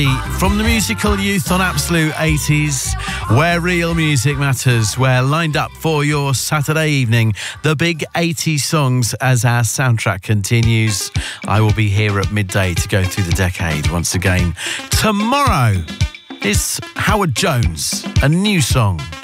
From the musical youth on Absolute 80s, where real music matters, we're lined up for your Saturday evening, the big 80s songs as our soundtrack continues. I will be here at midday to go through the decade once again. Tomorrow is Howard Jones, a new song.